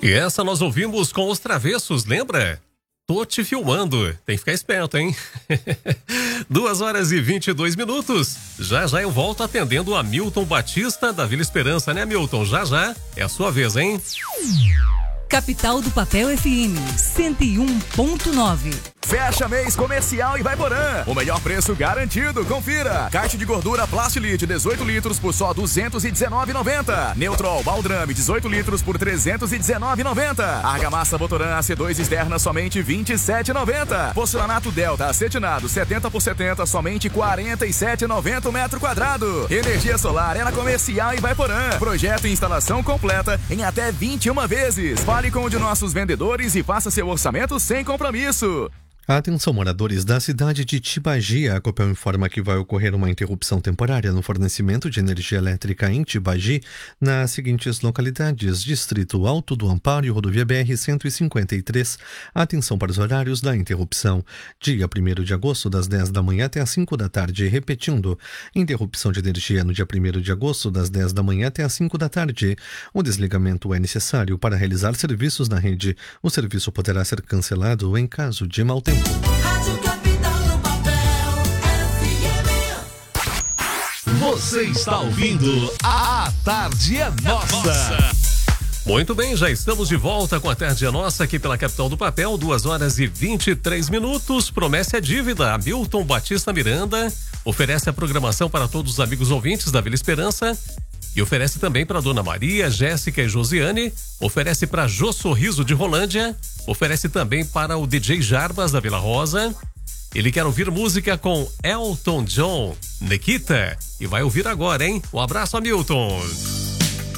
E essa nós ouvimos com Os Travessos, lembra? Tô te filmando. Tem que ficar esperto, hein? 2h22. Já eu volto atendendo o Hamilton Batista da Vila Esperança, né, Hamilton? Já é a sua vez, hein? Capital do Papel FM 101.9. Fecha mês comercial Ivaiporã. O melhor preço garantido, confira. Caixa de gordura Plastilite 18 litros por só R$ 219,90. Neutrol Baldrame 18 litros por R$ 319,90. Argamassa Votoran AC2 externa somente R$ 27,90. Porcelanato Delta acetinado 70 por 70 somente R$ 47,90 metro quadrado. Energia solar é na comercial Ivaiporã. Projeto e instalação completa em até 21 vezes. Fale com um de nossos vendedores e faça seu orçamento sem compromisso. Atenção, moradores da cidade de Tibagi. A Copel informa que vai ocorrer uma interrupção temporária no fornecimento de energia elétrica em Tibagi nas seguintes localidades: Distrito Alto do Amparo e Rodovia BR-153. Atenção para os horários da interrupção. Dia 1º de agosto, das 10 da manhã até as 5 da tarde. Repetindo, interrupção de energia no dia 1º de agosto, das 10 da manhã até as 5 da tarde. O desligamento é necessário para realizar serviços na rede. O serviço poderá ser cancelado em caso de mau tempo. Rádio Capital do Papel FM. Você está ouvindo A Tarde é Nossa. Muito bem, já estamos de volta com A Tarde é Nossa aqui pela Capital do Papel, 2h23. Promessa é dívida. Hamilton Batista Miranda oferece a programação para todos os amigos ouvintes da Vila Esperança e oferece também para Dona Maria, Jéssica e Josiane, oferece para Jô Sorriso de Rolândia, oferece também para o DJ Jarbas da Vila Rosa. Ele quer ouvir música com Elton John, Nikita, e vai ouvir agora, hein? Um abraço, Hamilton.